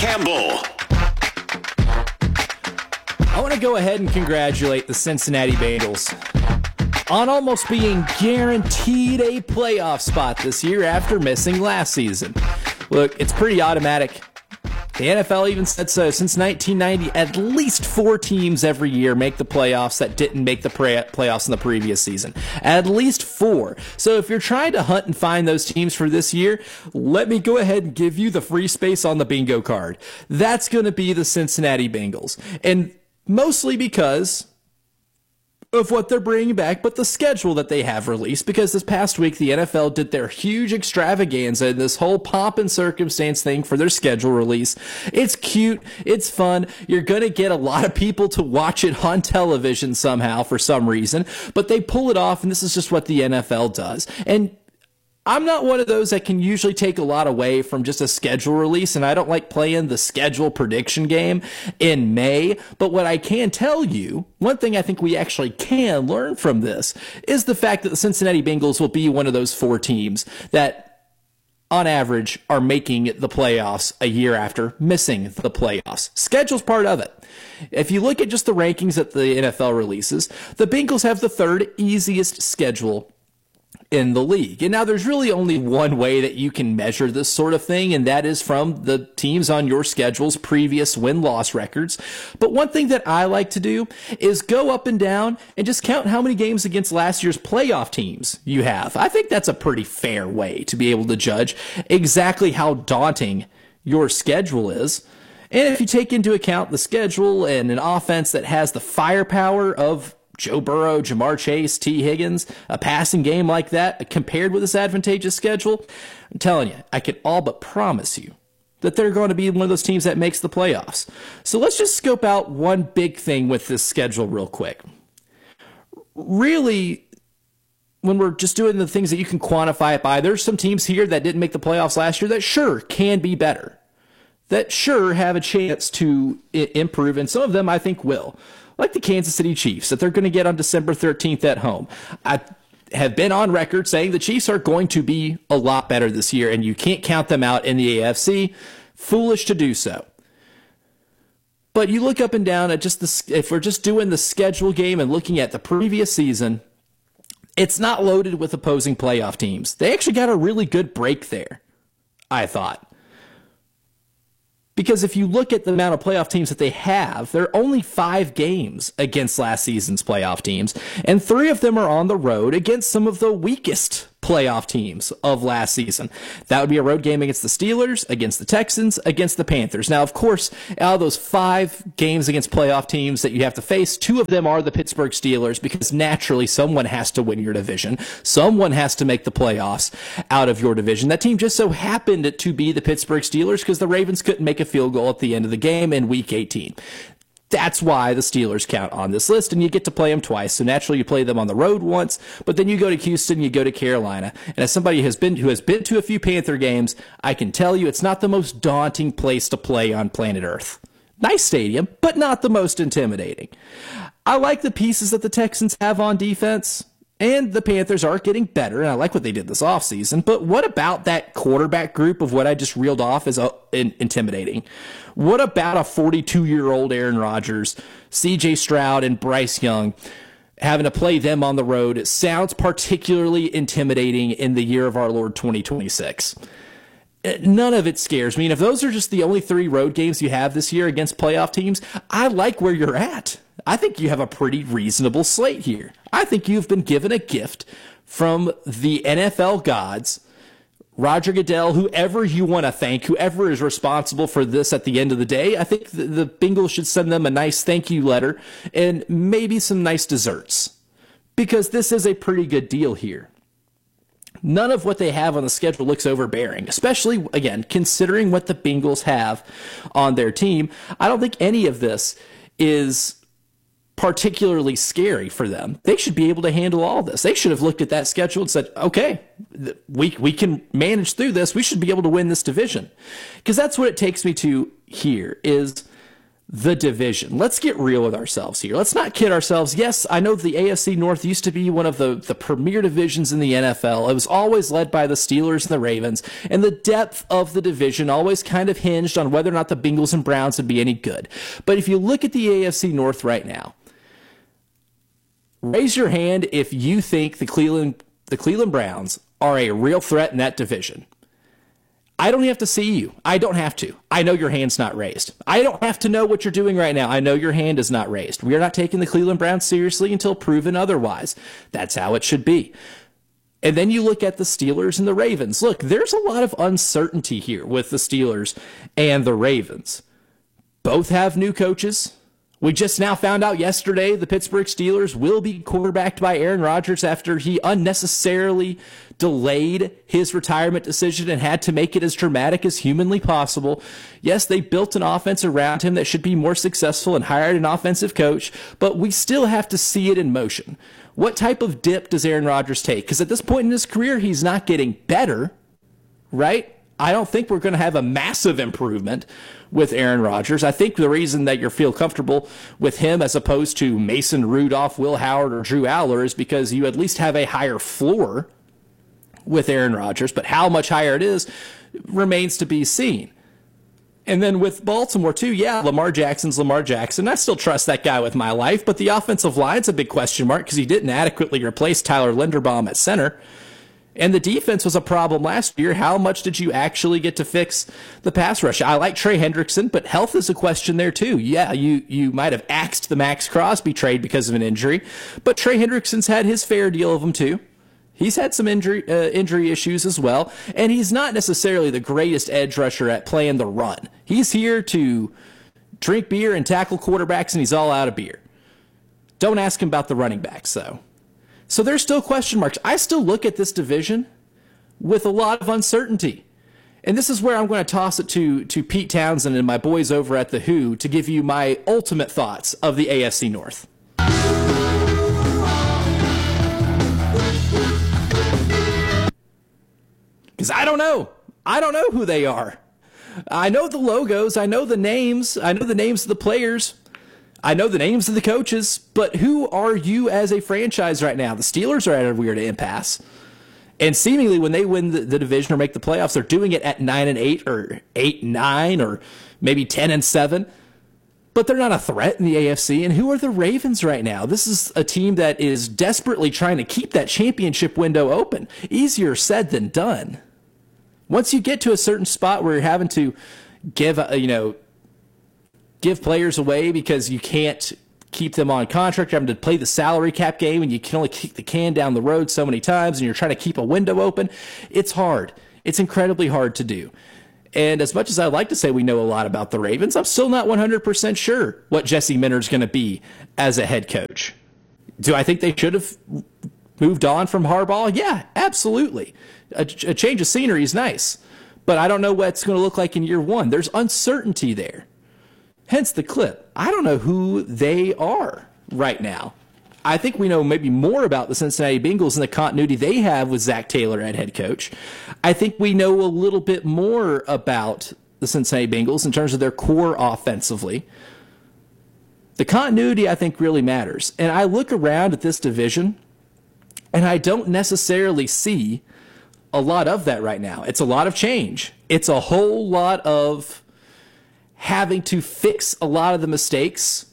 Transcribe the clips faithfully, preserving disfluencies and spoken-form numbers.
Campbell. I want to go ahead and congratulate the Cincinnati Bengals on almost being guaranteed a playoff spot this year after missing last season. Look, it's pretty automatic. The N F L even said so. Since nineteen ninety, at least four teams every year make the playoffs that didn't make the pre- playoffs in the previous season. At least four. So if you're trying to hunt and find those teams for this year, let me go ahead and give you the free space on the bingo card. That's going to be the Cincinnati Bengals. And mostly because of what they're bringing back, but the schedule that they have released, because this past week the N F L did their huge extravaganza and this whole pomp and circumstance thing for their schedule release. It's cute. It's fun. You're going to get a lot of people to watch it on television somehow for some reason, but they pull it off, and this is just what the N F L does. And I'm not one of those that can usually take a lot away from just a schedule release, and I don't like playing the schedule prediction game in May. But what I can tell you, one thing I think we actually can learn from this is the fact that the Cincinnati Bengals will be one of those four teams that, on average, are making the playoffs a year after missing the playoffs. Schedule's part of it. If you look at just the rankings that the N F L releases, the Bengals have the third easiest schedule in the league. And now there's really only one way that you can measure this sort of thing, and that is from the teams on your schedule's previous win-loss records. But one thing that I like to do is go up and down and just count how many games against last year's playoff teams you have. I think that's a pretty fair way to be able to judge exactly how daunting your schedule is. And if you take into account the schedule and an offense that has the firepower of Joe Burrow, Jamar Chase, T. Higgins, a passing game like that compared with this advantageous schedule, I'm telling you, I can all but promise you that they're going to be one of those teams that makes the playoffs. So let's just scope out one big thing with this schedule real quick. Really, when we're just doing the things that you can quantify it by, there's some teams here that didn't make the playoffs last year that sure can be better, that sure have a chance to I- improve, and some of them I think will. Like the Kansas City Chiefs, that they're going to get on December thirteenth at home. I have been on record saying the Chiefs are going to be a lot better this year, and you can't count them out in the A F C. Foolish to do so. But you look up and down at just the, if we're just doing the schedule game and looking at the previous season, it's not loaded with opposing playoff teams. They actually got a really good break there, I thought. Because if you look at the amount of playoff teams that they have, there are only five games against last season's playoff teams, and three of them are on the road against some of the weakest playoff teams of last season. That would be a road game against the Steelers, against the Texans, against the Panthers. Now, of course, out of those five games against playoff teams that you have to face, two of them are the Pittsburgh Steelers, because naturally someone has to win your division. Someone has to make the playoffs out of your division. That team just so happened to be the Pittsburgh Steelers because the Ravens couldn't make a field goal at the end of the game in week eighteen. That's why the Steelers count on this list, and you get to play them twice. So naturally, you play them on the road once, but then you go to Houston, you go to Carolina. And as somebody who has been who has been to a few Panther games, I can tell you it's not the most daunting place to play on planet Earth. Nice stadium, but not the most intimidating. I like the pieces that the Texans have on defense, and the Panthers are getting better, and I like what they did this offseason. But what about that quarterback group of what I just reeled off as uh, in, intimidating? What about a forty-two-year-old Aaron Rodgers, C J Stroud, and Bryce Young having to play them on the road? It sounds particularly intimidating in the year of our Lord twenty twenty-six. None of it scares me. And if those are just the only three road games you have this year against playoff teams, I like where you're at. I think you have a pretty reasonable slate here. I think you've been given a gift from the N F L gods, Roger Goodell, whoever you want to thank, whoever is responsible for this at the end of the day. I think the, the Bengals should send them a nice thank you letter and maybe some nice desserts, because this is a pretty good deal here. None of what they have on the schedule looks overbearing, especially, again, considering what the Bengals have on their team. I don't think any of this is particularly scary for them. They should be able to handle all this. They should have looked at that schedule and said, okay, we we can manage through this. We should be able to win this division. Because that's what it takes me to here is the division. Let's get real with ourselves here. Let's not kid ourselves. Yes, I know the A F C North used to be one of the, the premier divisions in the N F L. It was always led by the Steelers and the Ravens, and the depth of the division always kind of hinged on whether or not the Bengals and Browns would be any good. But if you look at the A F C North right now, raise your hand if you think the Cleveland the Cleveland Browns are a real threat in that division. I don't have to see you. I don't have to. I know your hand's not raised. I don't have to know what you're doing right now. I know your hand is not raised. We are not taking the Cleveland Browns seriously until proven otherwise. That's how it should be. And then you look at the Steelers and the Ravens. Look, there's a lot of uncertainty here with the Steelers and the Ravens. Both have new coaches. We just now found out yesterday the Pittsburgh Steelers will be quarterbacked by Aaron Rodgers after he unnecessarily delayed his retirement decision and had to make it as dramatic as humanly possible. Yes, they built an offense around him that should be more successful and hired an offensive coach, but we still have to see it in motion. What type of dip does Aaron Rodgers take? Because at this point in his career, he's not getting better, right? I don't think we're going to have a massive improvement with Aaron Rodgers. I think the reason that you feel comfortable with him as opposed to Mason Rudolph, Will Howard, or Drew Aller is because you at least have a higher floor with Aaron Rodgers, but how much higher it is remains to be seen. And then with Baltimore, too, yeah, Lamar Jackson's Lamar Jackson. I still trust that guy with my life, but the offensive line's a big question mark because he didn't adequately replace Tyler Linderbaum at center. And the defense was a problem last year. How much did you actually get to fix the pass rush? I like Trey Hendrickson, but health is a question there too. Yeah, you you might have axed the Max Crosby trade because of an injury, but Trey Hendrickson's had his fair deal of them too. He's had some injury uh, injury issues as well, and he's not necessarily the greatest edge rusher at playing the run. He's here to drink beer and tackle quarterbacks, and he's all out of beer. Don't ask him about the running backs, though. So there's still question marks. I still look at this division with a lot of uncertainty. And this is where I'm going to toss it to, to Pete Townsend and my boys over at The Who to give you my ultimate thoughts of the A F C North. Because I don't know. I don't know who they are. I know the logos. I know the names. I know the names of the players. I know the names of the coaches, but who are you as a franchise right now? The Steelers are at a weird impasse. And seemingly when they win the, the division or make the playoffs, they're doing it at nine and eight or eight and nine or maybe ten and seven. But they're not a threat in the A F C. And who are the Ravens right now? This is a team that is desperately trying to keep that championship window open. Easier said than done. Once you get to a certain spot where you're having to give, a, you know, give players away because you can't keep them on contract, you're having to play the salary cap game, and you can only kick the can down the road so many times, and you're trying to keep a window open. It's hard. It's incredibly hard to do. And as much as I'd like to say we know a lot about the Ravens, I'm still not one hundred percent sure what Jesse Minter's going to be as a head coach. Do I think they should have moved on from Harbaugh? Yeah, absolutely. A, a change of scenery is nice, but I don't know what it's going to look like in year one. There's uncertainty there. Hence the clip. I don't know who they are right now. I think we know maybe more about the Cincinnati Bengals and the continuity they have with Zach Taylor at head coach. I think we know a little bit more about the Cincinnati Bengals in terms of their core offensively. The continuity, I think, really matters. And I look around at this division, and I don't necessarily see a lot of that right now. It's a lot of change. It's a whole lot of having to fix a lot of the mistakes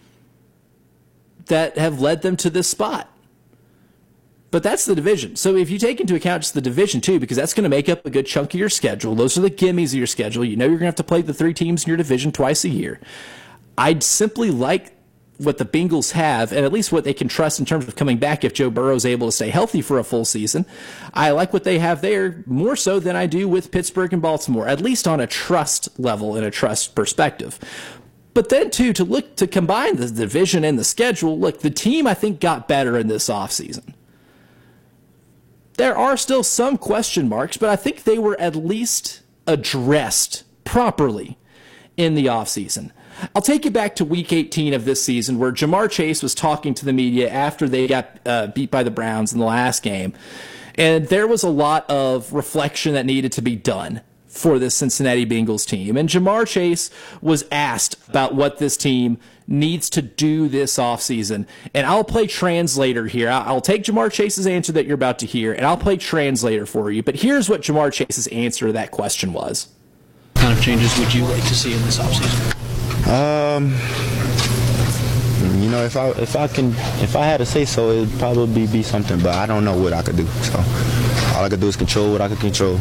that have led them to this spot. But that's the division. So if you take into account just the division too, because that's going to make up a good chunk of your schedule, those are the gimmies of your schedule. You know you're going to have to play the three teams in your division twice a year. I'd simply like what the Bengals have, and at least what they can trust in terms of coming back if Joe Burrow is able to stay healthy for a full season. I like what they have there more so than I do with Pittsburgh and Baltimore, at least on a trust level and a trust perspective. But then, too, to look to combine the division and the schedule, look, the team, I think, got better in this offseason. There are still some question marks, but I think they were at least addressed properly in the offseason. I'll take you back to week eighteen of this season where Jamar Chase was talking to the media after they got uh, beat by the Browns in the last game. And there was a lot of reflection that needed to be done for this Cincinnati Bengals team. And Ja'Marr Chase was asked about what this team needs to do this offseason. And I'll play translator here. I'll take Ja'Marr Chase's answer that you're about to hear, and I'll play translator for you. But here's what Ja'Marr Chase's answer to that question was. What kind of changes would you like to see in this offseason? Um, you know, if I if I can if I had to say so, it'd probably be something, but I don't know what I could do. So all I could do is control what I could control.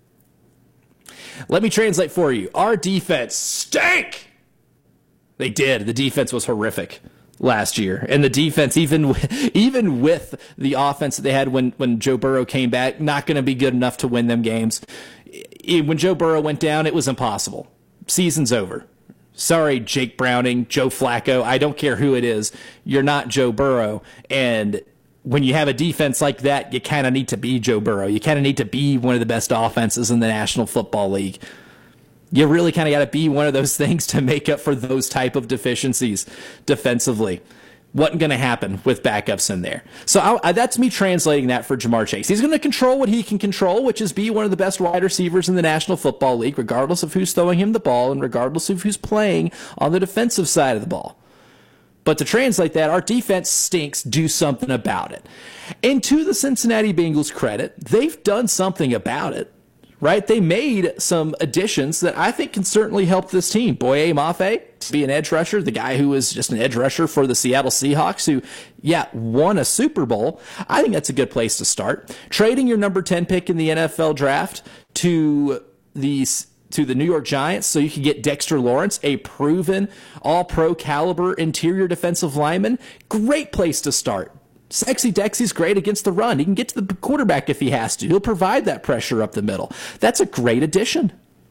Let me translate for you. Our defense stank. They did. The defense was horrific last year. And the defense, even, even with the offense that they had when, when Joe Burrow came back, not going to be good enough to win them games. When Joe Burrow went down, it was impossible. Season's over. Sorry, Jake Browning, Joe Flacco. I don't care who it is. You're not Joe Burrow. And when you have a defense like that, you kind of need to be Joe Burrow. You kind of need to be one of the best offenses in the National Football League. You really kind of got to be one of those things to make up for those type of deficiencies defensively. Wasn't going to happen with backups in there. So I, I, that's me translating that for Ja'Marr Chase. He's going to control what he can control, which is be one of the best wide receivers in the National Football League, regardless of who's throwing him the ball and regardless of who's playing on the defensive side of the ball. But to translate that, our defense stinks, do something about it. And to the Cincinnati Bengals' credit, they've done something about it, right? They made some additions that I think can certainly help this team. Boye Mafe, to be an edge rusher, the guy who was just an edge rusher for the Seattle Seahawks, who, yeah, won a Super Bowl. I think that's a good place to start. Trading your number ten pick in the N F L draft to the to the New York Giants so you can get Dexter Lawrence, a proven all-pro caliber interior defensive lineman. Great place to start. Sexy Dexy's great against the run. He can get to the quarterback if he has to. He'll provide that pressure up the middle. That's a great addition.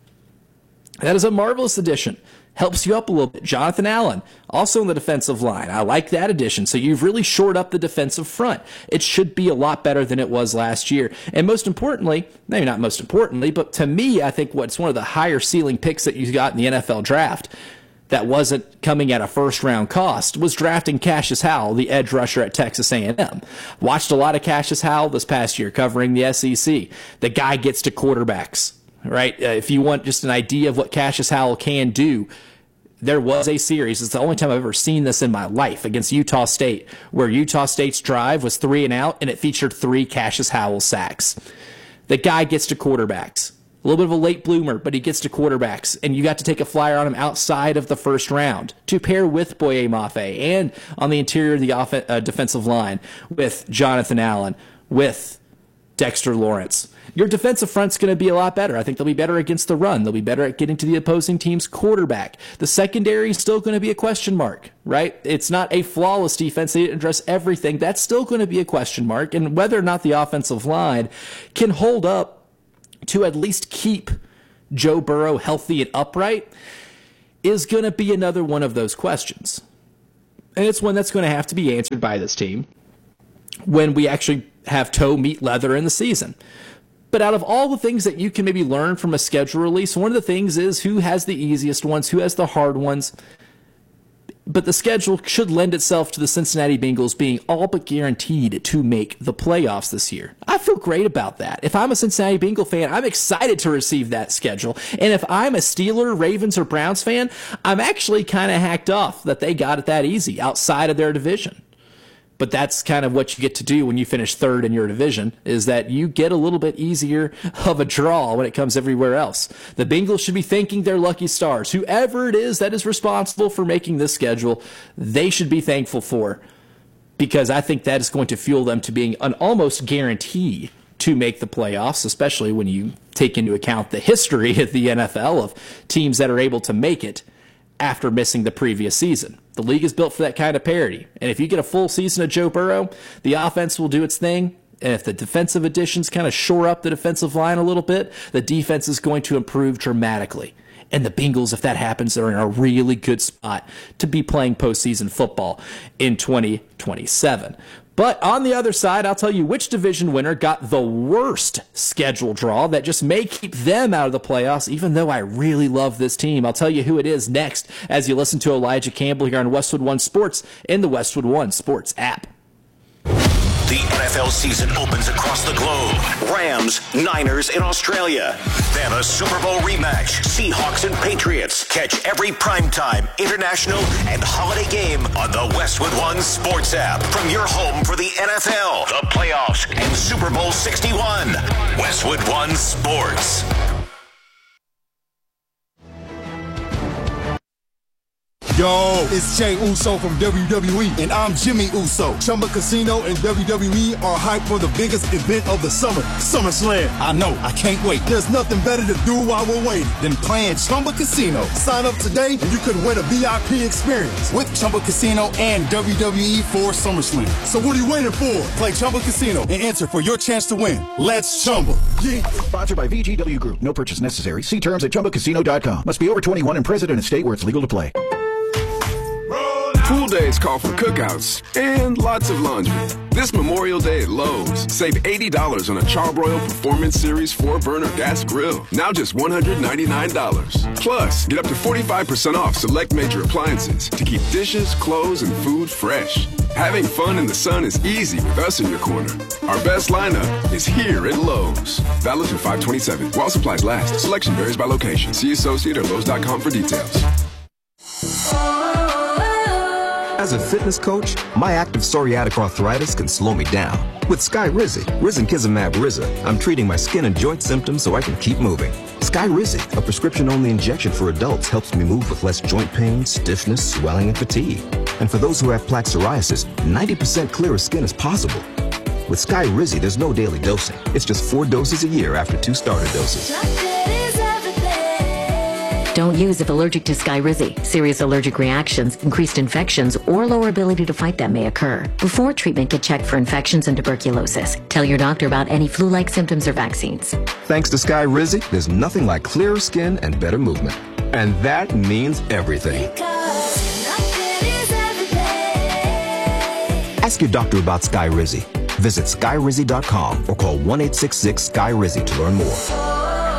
That is a marvelous addition. Helps you up a little bit. Jonathan Allen, also in the defensive line. I like that addition. So you've really shored up the defensive front. It should be a lot better than it was last year. And most importantly, maybe not most importantly, but to me, I think what's one of the higher ceiling picks that you got in the N F L draft that wasn't coming at a first-round cost was drafting Cassius Howell, the edge rusher at Texas A and M. Watched a lot of Cassius Howell this past year covering the S E C. The guy gets to quarterbacks. Right? Uh, if you want just an idea of what Cassius Howell can do, there was a series. It's the only time I've ever seen this in my life against Utah State, where Utah State's drive was three and out, and it featured three Cassius Howell sacks. The guy gets to quarterbacks. A little bit of a late bloomer, but he gets to quarterbacks, and you got to take a flyer on him outside of the first round to pair with Boye Mafe and on the interior of the off- uh, defensive line with Jonathan Allen, with Dexter Lawrence. Your defensive front's going to be a lot better. I think they'll be better against the run. They'll be better at getting to the opposing team's quarterback. The secondary is still going to be a question mark, right? It's not a flawless defense. They didn't address everything. That's still going to be a question mark. And whether or not the offensive line can hold up to at least keep Joe Burrow healthy and upright is going to be another one of those questions. And it's one that's going to have to be answered by this team when we actually have toe meet leather in the season. But out of all the things that you can maybe learn from a schedule release, one of the things is who has the easiest ones, who has the hard ones. But the schedule should lend itself to the Cincinnati Bengals being all but guaranteed to make the playoffs this year. I feel great about that. If I'm a Cincinnati Bengal fan, I'm excited to receive that schedule. And if I'm a Steeler, Ravens, or Browns fan, I'm actually kind of hacked off that they got it that easy outside of their division. But that's kind of what you get to do when you finish third in your division, is that you get a little bit easier of a draw when it comes everywhere else. The Bengals should be thanking their lucky stars. Whoever it is that is responsible for making this schedule, they should be thankful for, because I think that is going to fuel them to being an almost guarantee to make the playoffs, especially when you take into account the history of the N F L of teams that are able to make it after missing the previous season. The league is built for that kind of parity. And if you get a full season of Joe Burrow, the offense will do its thing. And if the defensive additions kind of shore up the defensive line a little bit, the defense is going to improve dramatically. And the Bengals, if that happens, are in a really good spot to be playing postseason football in twenty twenty-seven. But on the other side, I'll tell you which division winner got the worst schedule draw that just may keep them out of the playoffs, even though I really love this team. I'll tell you who it is next as you listen to Elijah Campbell here on Westwood One Sports in the Westwood One Sports app. The N F L season opens across the globe. Rams, Niners in Australia. Then a Super Bowl rematch. Seahawks and Patriots. Catch every primetime, international, and holiday game on the Westwood One Sports app. From your home for the N F L, the playoffs, and Super Bowl sixty-one. Westwood One Sports. Yo, it's Jey Uso from W W E, and I'm Jimmy Uso. Chumba Casino and W W E are hyped for the biggest event of the summer, SummerSlam. I know, I can't wait. There's nothing better to do while we're waiting than playing Chumba Casino. Sign up today, and you could win a V I P experience with Chumba Casino and W W E for SummerSlam. So what are you waiting for? Play Chumba Casino and enter for your chance to win. Let's Chumba. Yeah. Sponsored by V G W Group. No purchase necessary. See terms at chumba casino dot com. Must be over twenty-one and present in a state where it's legal to play. Pool days call for cookouts and lots of laundry. This Memorial Day at Lowe's, save eighty dollars on a Charbroil Performance Series four burner gas grill. Now just one hundred ninety-nine dollars. Plus, get up to forty-five percent off select major appliances to keep dishes, clothes, and food fresh. Having fun in the sun is easy with us in your corner. Our best lineup is here at Lowe's. Valid through five twenty-seven. While supplies last. Selection varies by location. See associate or Lowe's dot com for details. As a fitness coach, my active psoriatic arthritis can slow me down. With Skyrizi, Risankizumab Riza, I'm treating my skin and joint symptoms so I can keep moving. Skyrizi, a prescription-only injection for adults, helps me move with less joint pain, stiffness, swelling, and fatigue. And for those who have plaque psoriasis, ninety percent clearer skin is possible. With Skyrizi, there's no daily dosing. It's just four doses a year after two starter doses. Don't use if allergic to Skyrizi. Serious allergic reactions, increased infections, or lower ability to fight them may occur. Before treatment, get checked for infections and tuberculosis. Tell your doctor about any flu-like symptoms or vaccines. Thanks to Skyrizi, there's nothing like clearer skin and better movement. And that means everything. Ask your doctor about Skyrizi. Visit Skyrizi dot com or call one eight six six Sky Rizi to learn more.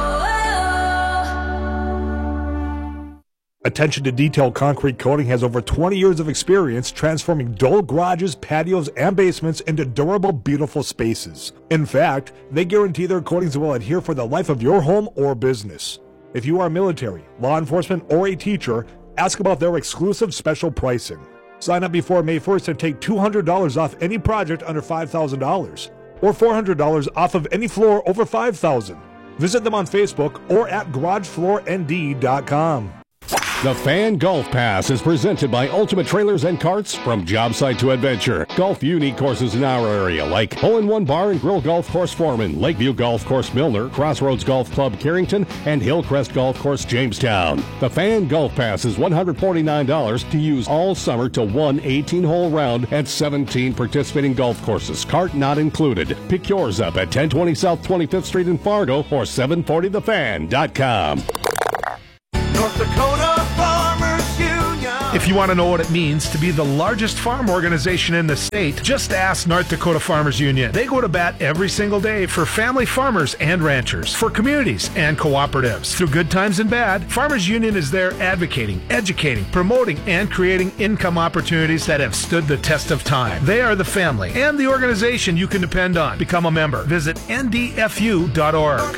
Attention to Detail Concrete Coating has over twenty years of experience transforming dull garages, patios, and basements into durable, beautiful spaces. In fact, they guarantee their coatings will adhere for the life of your home or business. If you are military, law enforcement, or a teacher, ask about their exclusive special pricing. Sign up before May first and take two hundred dollars off any project under five thousand dollars or four hundred dollars off of any floor over five thousand dollars. Visit them on Facebook or at garage floor N D dot com. The Fan Golf Pass is presented by Ultimate Trailers and Carts. From job site to adventure, golf unique courses in our area like Hole-in-One Bar and Grill Golf Course Foreman, Lakeview Golf Course Milner, Crossroads Golf Club Carrington, and Hillcrest Golf Course Jamestown. The Fan Golf Pass is one hundred forty-nine dollars to use all summer to one eighteen-hole round at seventeen participating golf courses, cart not included. Pick yours up at ten twenty South twenty-fifth Street in Fargo or seven forty the fan dot com. North Dakota Farmers Union. If you want to know what it means to be the largest farm organization in the state, just ask North Dakota Farmers Union. They go to bat every single day for family farmers and ranchers, for communities and cooperatives. Through good times and bad, Farmers Union is there advocating, educating, promoting, and creating income opportunities that have stood the test of time. They are the family and the organization you can depend on. Become a member. Visit N D F U dot org.